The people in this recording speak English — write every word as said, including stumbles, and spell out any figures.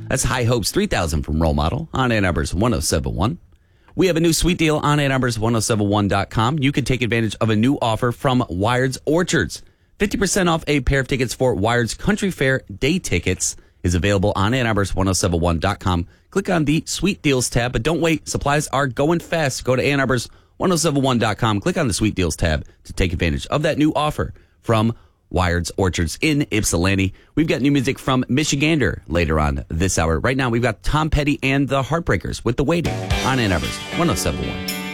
That's High Hopes three thousand from Role Model on Ann Arbor's one oh seven point one. We have a new sweet deal on Ann Arbor's one oh seven one dot com. You can take advantage of a new offer from Wired's Orchards. fifty percent off a pair of tickets for Wired's Country Fair day tickets is available on Ann Arbor's one oh seven one dot com. Click on the Sweet Deals tab, but don't wait. Supplies are going fast. Go to Ann Arbor's one oh seven one dot com. Click on the Sweet Deals tab to take advantage of that new offer from Wired's Orchards in Ypsilanti. We've got new music from Michigander later on this hour. Right now, we've got Tom Petty and the Heartbreakers with The Waiting on Ann Arbor's one oh seven point one.